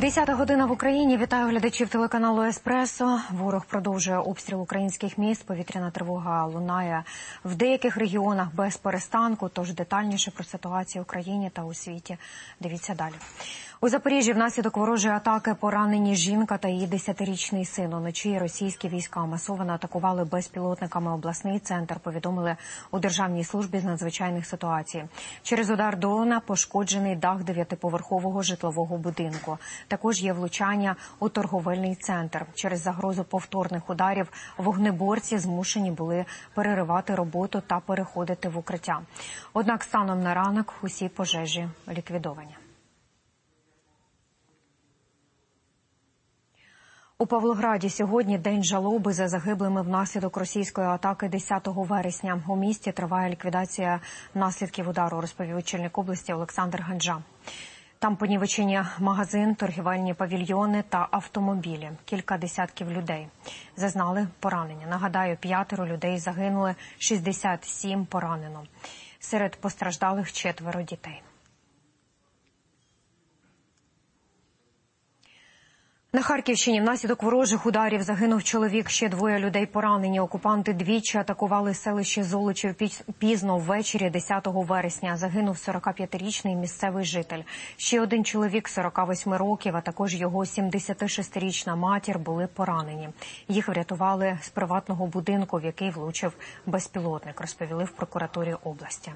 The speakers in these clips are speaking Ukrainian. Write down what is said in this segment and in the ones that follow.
10 година в Україні. Вітаю глядачів телеканалу «Еспресо». Ворог продовжує обстріл українських міст. Повітряна тривога лунає в деяких регіонах без перестанку. Тож детальніше про ситуацію в Україні та у світі дивіться далі. У Запоріжжі внаслідок ворожої атаки поранені жінка та її 10-річний син. Уночі російські війська масово атакували безпілотниками обласний центр, повідомили у Державній службі з надзвичайних ситуацій. Через удар дрона пошкоджений дах 9-поверхового житлового будинку. Також є влучання у торговельний центр. Через загрозу повторних ударів вогнеборці змушені були переривати роботу та переходити в укриття. Однак станом на ранок усі пожежі ліквідовані. У Павлограді сьогодні день жалоби за загиблими внаслідок російської атаки 10 вересня. У місті триває ліквідація наслідків удару, розповів очільник області Олександр Ганджа. Там понівечені магазин, торгівельні павільйони та автомобілі. Кілька десятків людей зазнали поранення. Нагадаю, 5 людей загинули, 67 поранено. Серед постраждалих 4 дітей. На Харківщині внаслідок ворожих ударів загинув чоловік, ще 2 людей поранені. Окупанти двічі атакували селище Золочів пізно ввечері 10 вересня. Загинув 45-річний місцевий житель. Ще один чоловік 48 років, а також його 76-річна матір були поранені. Їх врятували з приватного будинку, в який влучив безпілотник, розповіли в прокуратурі області.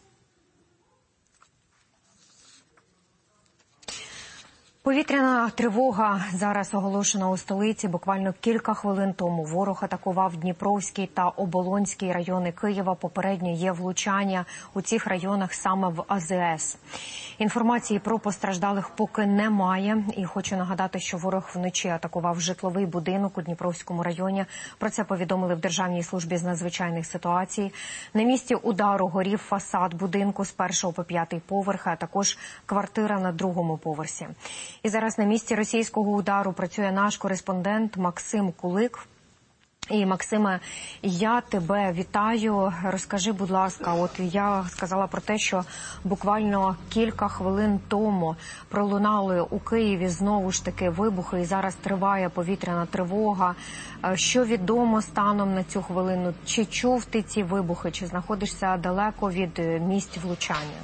Повітряна тривога зараз оголошена у столиці. Буквально кілька хвилин тому ворог атакував Дніпровський та Оболонський райони Києва. Попередньо є влучання у цих районах саме в АЗС. Інформації про постраждалих поки немає. І хочу нагадати, що ворог вночі атакував житловий будинок у Дніпровському районі. Про це повідомили в Державній службі з надзвичайних ситуацій. На місці удару горів фасад будинку з 1 по 5 поверхи, а також квартира на 2-му поверсі. І зараз на місці російського удару працює наш кореспондент Максим Кулик. І, Максиме, я тебе вітаю. Розкажи, будь ласка, от я сказала про те, що буквально кілька хвилин тому пролунали у Києві знову ж таки вибухи, і зараз триває повітряна тривога. Що відомо станом на цю хвилину? Чи чув ти ці вибухи, чи знаходишся далеко від місць влучання?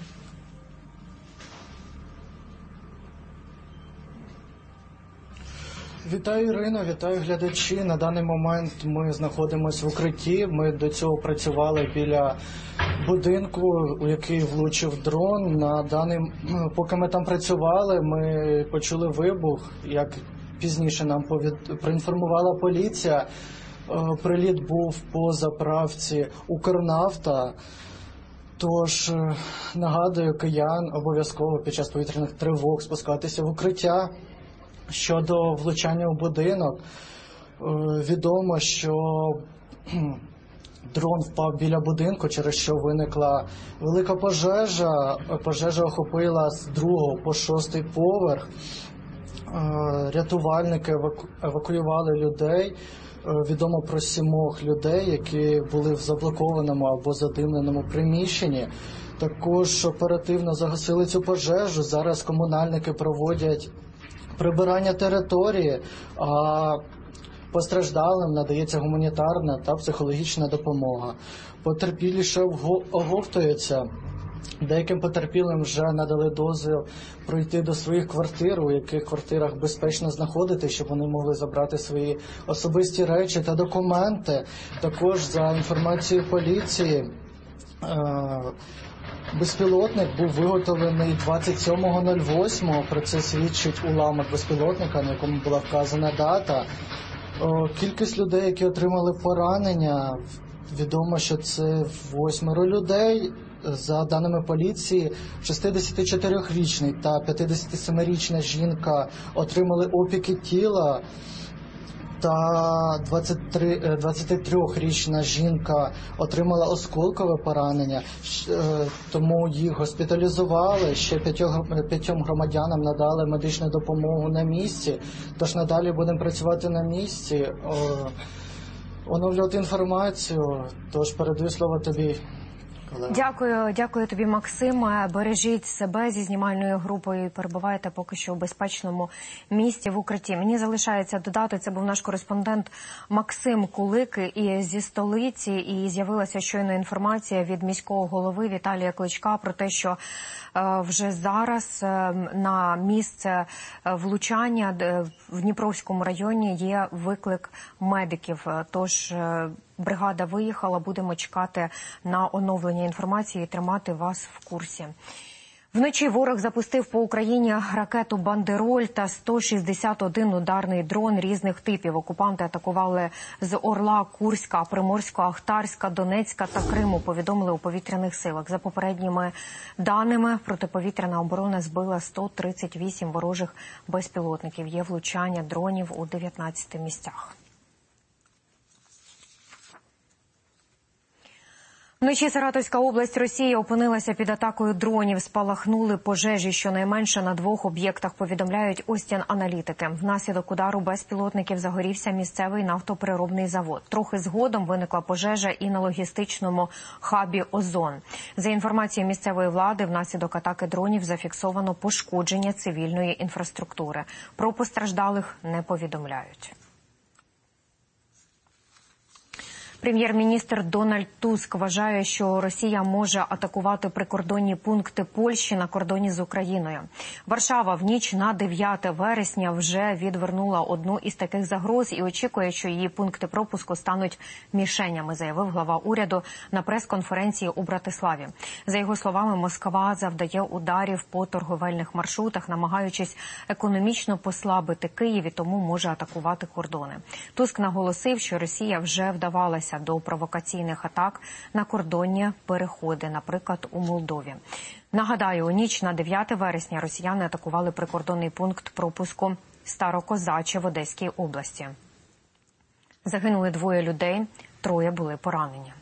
Вітаю, Ірино, вітаю глядачі. На даний момент ми знаходимося в укритті. Ми до цього працювали біля будинку, у який влучив дрон. Поки ми там працювали, ми почули вибух. Як пізніше нам проінформувала поліція, приліт був по заправці «Укрнафта». Тож нагадую киян обов'язково під час повітряних тривог спускатися в укриття. Щодо влучання у будинок, відомо, що дрон впав біля будинку, через що виникла велика пожежа. Пожежа охопила з 2-го по 6-й поверх. Рятувальники евакуювали людей. Відомо про 7 людей, які були в заблокованому або задимленому приміщенні. Також оперативно загасили цю пожежу. Зараз комунальники проводять прибирання території, а постраждалим надається гуманітарна та психологічна допомога. Потерпілі ще оговтуються. Деяким потерпілим вже надали дозвіл пройти до своїх квартир, у яких квартирах безпечно знаходити, щоб вони могли забрати свої особисті речі та документи. Також, за інформацією поліції, безпілотник був виготовлений 27.08. Про це свідчить уламок безпілотника, на якому була вказана дата. Кількість людей, які отримали поранення, відомо, що це 8 людей. За даними поліції, 64-річний та 57-річна жінка отримали опіки тіла, та 23-річна жінка отримала осколкове поранення, тому їх госпіталізували. Ще 5 громадянам надали медичну допомогу на місці, тож надалі будемо працювати на місці, оновлювати інформацію, тож передаю слово тобі. Дякую тобі, Максим. Бережіть себе зі знімальною групою і перебувайте поки що у безпечному місці в укритті. Мені залишається додати, це був наш кореспондент Максим Кулик зі столиці, і з'явилася щойно інформація від міського голови Віталія Кличка про те, що вже зараз на місце влучання в Дніпровському районі є виклик медиків. Тож бригада виїхала, будемо чекати на оновлення інформації і тримати вас в курсі. Вночі ворог запустив по Україні ракету «Бандероль» та 161 ударний дрон різних типів. Окупанти атакували з Орла, Курська, Приморсько-Ахтарська, Донецька та Криму, повідомили у повітряних силах. За попередніми даними, протиповітряна оборона збила 138 ворожих безпілотників. Є влучання дронів у 19 місцях. Вночі Саратовська область Росії опинилася під атакою дронів. Спалахнули пожежі щонайменше на 2 об'єктах, повідомляють Остін-аналітики. Внаслідок удару безпілотників загорівся місцевий нафтопереробний завод. Трохи згодом виникла пожежа і на логістичному хабі «Озон». За інформацією місцевої влади, внаслідок атаки дронів зафіксовано пошкодження цивільної інфраструктури. Про постраждалих не повідомляють. Прем'єр-міністр Дональд Туск вважає, що Росія може атакувати прикордонні пункти Польщі на кордоні з Україною. Варшава в ніч на 9 вересня вже відвернула одну із таких загроз і очікує, що її пункти пропуску стануть мішенями, заявив глава уряду на прес-конференції у Братиславі. За його словами, Москва завдає ударів по торговельних маршрутах, намагаючись економічно послабити Київ, і тому може атакувати кордони. Туск наголосив, що Росія вже вдавалася до провокаційних атак на кордонні переходи, наприклад, у Молдові. Нагадаю, у ніч на 9 вересня росіяни атакували прикордонний пункт пропуску Старокозаче в Одеській області. Загинули 2 людей, 3 були поранені.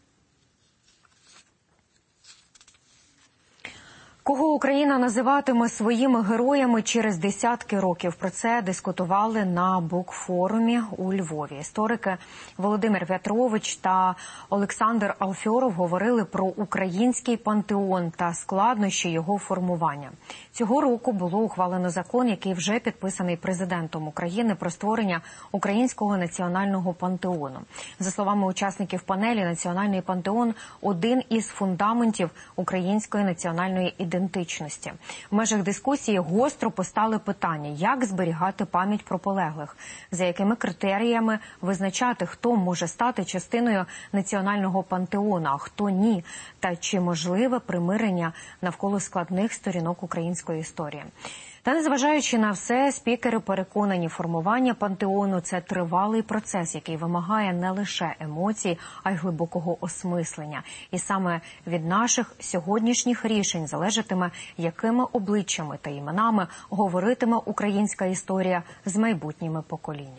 Кого Україна називатиме своїми героями через десятки років? Про це дискутували на Букфорумі у Львові. Історики Володимир В'ятрович та Олександр Алфьоров говорили про український пантеон та складнощі його формування. Цього року було ухвалено закон, який вже підписаний президентом України, про створення українського національного пантеону. За словами учасників панелі, національний пантеон – один із фундаментів української національної ідентичності. В межах дискусії гостро постали питання, як зберігати пам'ять про полеглих, за якими критеріями визначати, хто може стати частиною національного пантеону, а хто ні, та чи можливе примирення навколо складних сторінок української історії. Та незважаючи на все, спікери переконані, формування пантеону – це тривалий процес, який вимагає не лише емоцій, а й глибокого осмислення. І саме від наших сьогоднішніх рішень залежатиме, якими обличчями та іменами говоритиме українська історія з майбутніми поколіннями.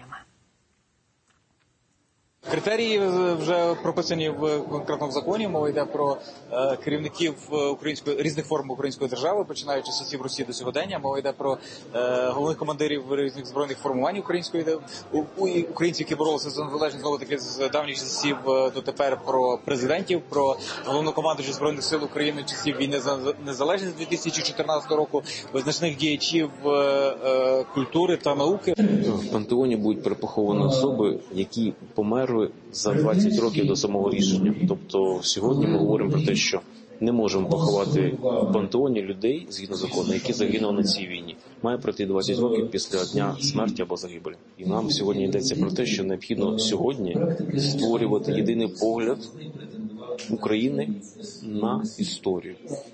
Критерії вже прописані в конкретному законі. Мова йде про керівників різних форм української держави, починаючи з часів Росії до сьогодення. Мова йде про головних командирів різних збройних формувань українців, які боролися за незалежність, знову таки з давніх часів дотепер, про президентів, про головнокомандуючих збройних сил України часів війни за незалежність 2014 року, визначних діячів культури та науки. В пантеоні будуть перепоховані особи, які померли за 20 років до самого рішення. Тобто сьогодні ми говоримо про те, що не можемо поховати в пантеоні людей, згідно закону, які загинули на цій війні. Має пройти 20 років після дня смерті або загибелі. І нам сьогодні йдеться про те, що необхідно сьогодні створювати єдиний погляд України на історію.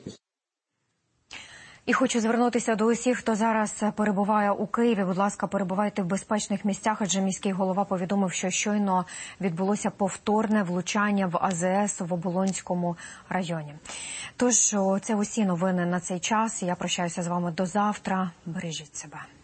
І хочу звернутися до усіх, хто зараз перебуває у Києві. Будь ласка, перебувайте в безпечних місцях, адже міський голова повідомив, що щойно відбулося повторне влучання в АЗС в Оболонському районі. Тож, це усі новини на цей час. Я прощаюся з вами до завтра. Бережіть себе.